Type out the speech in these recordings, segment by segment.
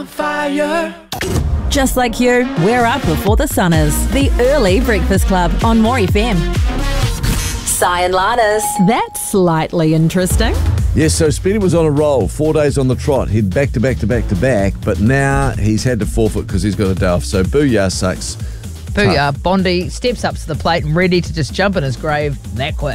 on fire. Just like you, we're up before the sun is. The Early Breakfast Club on More FM. Si and Lana's. That's slightly interesting. Yes, so Speedy was on a roll, 4 days on the trot. He'd back to back, but now he's had to forfeit because he's got a day off. So booyah, sucks. Booyah. Bondi steps up to the plate and ready to just jump in his grave that quick.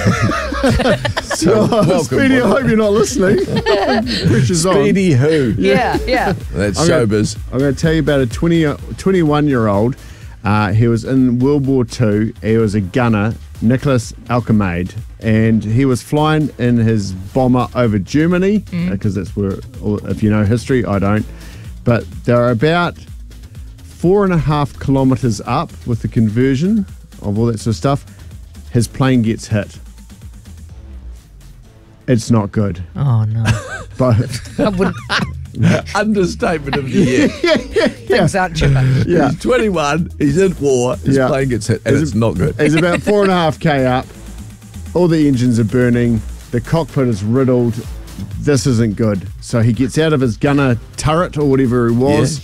So, welcome, Speedy, I hope you're not listening. Pressure's on. Speedy who? Yeah. That's showbiz. I'm going to tell you about a 21-year-old. He was in World War II. He was a gunner, Nicholas Alcamaid, and he was flying in his bomber over Germany, because that's where, if you know history, I don't. But they're about 4.5 kilometres up with the conversion of all that sort of stuff. His plane gets hit. It's not good. Oh, no. But I wouldn't. Understatement of the year. Things aren't chipper. yeah, He's 21, he's in war, his Yeah. plane gets hit, and it's not good. he's about 4.5k up. All the engines are burning. The cockpit is riddled. This isn't good. So he gets out of his gunner turret or whatever he was.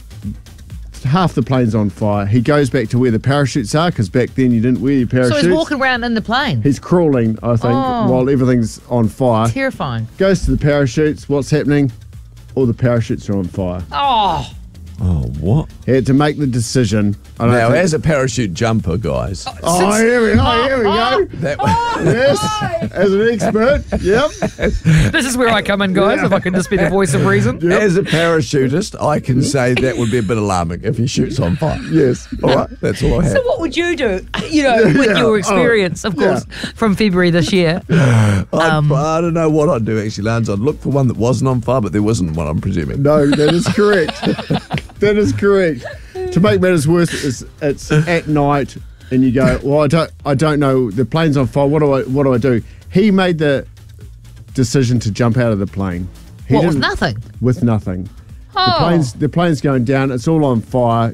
Half the plane's on fire. He goes back to where the parachutes are, because back then you didn't wear your parachutes. So he's walking around in the plane. He's crawling, I think, while everything's on fire. Terrifying. Goes to the parachutes. What's happening? All the parachutes are on fire. Oh. Oh, what? He had to make the decision. Now, as a parachute jumper, guys, Here we go. that Yes, as an expert. Yep. This is where I come in, guys, if I can just be the voice of reason. as a parachutist, I can say that would be a bit alarming if he shoots on fire. Yes. All right, that's all I have. So what would you do, with your experience, of course, from February this year? I don't know what I'd do, actually, Lance. I'd look for one that wasn't on fire, but there wasn't one, I'm presuming. No, that is correct. That is correct. To make matters worse, it's at night, and you go, well, I don't know. The plane's on fire. What do I do? He made the decision to jump out of the plane. He With didn't- nothing? With nothing. Oh. The plane's going down. It's all on fire.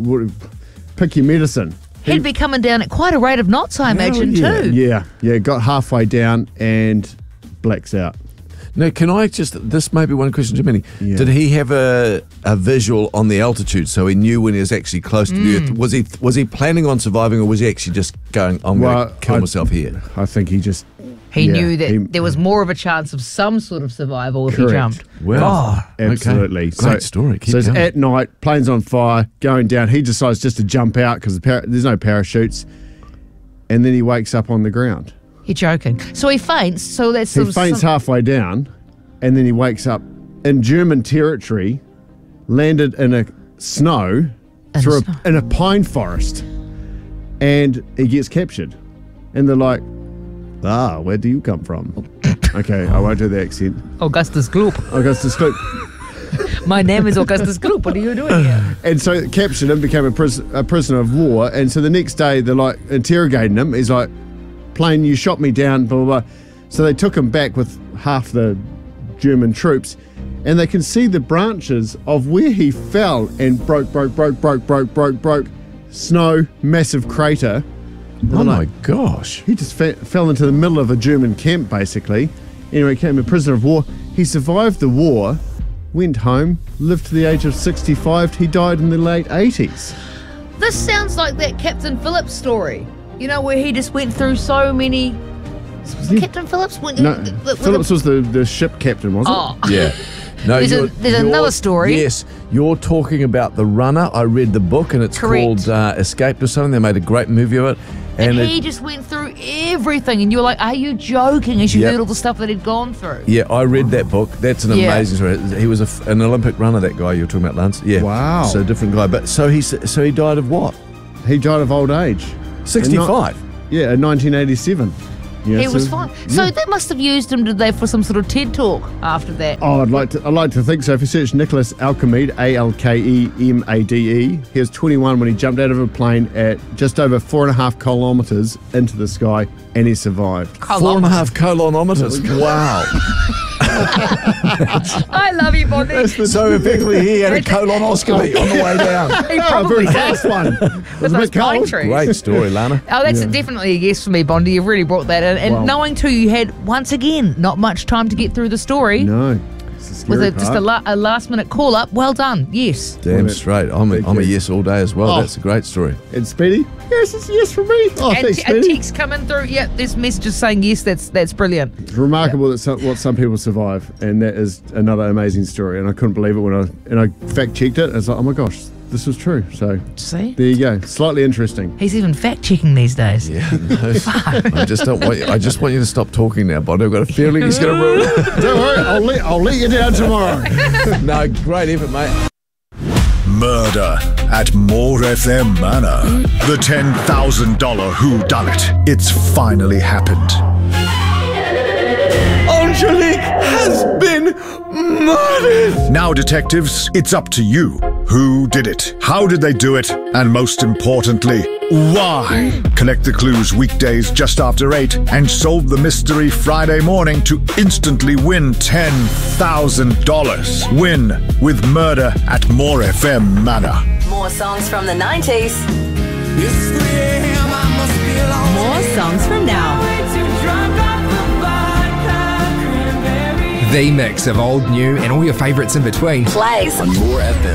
Pick your medicine. He'd be coming down at quite a rate of knots, I imagine, too. Yeah. Got halfway down and blacks out. Now, can I this may be one question too many. Yeah. Did he have a visual on the altitude so he knew when he was actually close to the earth? Was he planning on surviving, or was he actually just going, I'm going to kill myself here? I think he just... He knew that there was more of a chance of some sort of survival if he Correct. jumped. Well, Absolutely. Okay. Great story. Keep So it's going. at night, plane's on fire, going down. He decides just to jump out because there's no parachutes. And then he wakes up on the ground. You're joking. So he faints, so that's... He faints halfway down, and then he wakes up in German territory, landed in a snow, in a pine forest, and he gets captured. And they're like, where do you come from? Okay, I won't do the accent. Augustus Gloop. Augustus Gloop. My name is Augustus Gloop. What are you doing here? And so captured him, became a prisoner of war. And so the next day they're like interrogating him. He's like, plane, you shot me down, blah, blah, blah. So they took him back with half the German troops, and they can see the branches of where he fell and broke. Snow, massive crater. Oh my gosh. He just fell into the middle of a German camp, basically. Anyway, became a prisoner of war. He survived the war, went home, lived to the age of 65. He died in the late 80s. This sounds like that Captain Phillips story. Where he just went through so many... Was it Captain Phillips? No, Phillips was the ship captain, wasn't it? Yeah. No, There's another story. Yes, you're talking about The Runner. I read the book, and it's Correct. called Escape or something. They made a great movie of it. And he just went through everything, and you were like, are you joking? As you Yep. heard all the stuff that he'd gone through. Yeah, I read that book. That's an Yeah. amazing story. He was an Olympic runner, that guy you were talking about, Lance. Yeah. Wow. So different guy. But so he died of what? He died of old age. 65. Yeah, in 1987. Yeah, He was fine. So they must have used him, did they, for some sort of TED talk after that? Oh, I'd like to think so. If you search Nicholas Alcamaid, Alkemade, he was 21 when he jumped out of a plane at just over 4.5 kilometres into the sky, and he survived. 4.5 kilometres. Wow. I love you, Bonnie. So effectively he had a colonoscopy on the way down. He A probably very did. fast one. It With was a those bit pine cold. trees. Great story, Lana. Oh, that's definitely a yes for me, Bondi. You've really brought that in. And Wow. knowing, too, you had, once again, not much time to get through the story. No. It's with just a last minute call up. Well done. Yes. Damn straight. I'm a yes all day as well. Oh. That's a great story. And Speedy? Yes, it's a yes from me. Oh, and thanks, Speedy. A text coming through. Yep, there's messages saying yes. That's brilliant. It's remarkable that what some people survive, and that is another amazing story. And I couldn't believe it when I fact checked it. I was like, oh my gosh, this was true. So see, there you go. Slightly interesting. He's even fact checking these days. Yeah, no. I just want you to stop talking now, but I've got a feeling he's going to ruin it. Don't worry, I'll let you down tomorrow. No, great effort, mate. Murder at More FM Manor. The $10,000 whodunit. It's finally happened. Angelique has been murdered! Now, detectives, it's up to you. Who did it? How did they do it? And most importantly, why? Collect the clues weekdays just after 8 and solve the mystery Friday morning to instantly win $10,000. Win with Murder at More FM Manor. More songs from the 90s. More songs from now. The mix of old, new, and all your favourites in between. Plays on More FM.